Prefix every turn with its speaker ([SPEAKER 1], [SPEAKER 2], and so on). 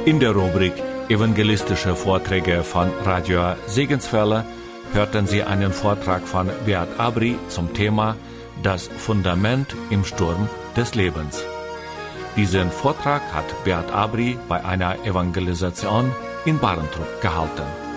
[SPEAKER 1] In der Rubrik Evangelistische Vorträge von Radio Segenswelle hörten Sie einen Vortrag von Beat Abri zum Thema Das Fundament im Sturm des Lebens. Diesen Vortrag hat Beat Abri bei einer Evangelisation in Barentrup gehalten.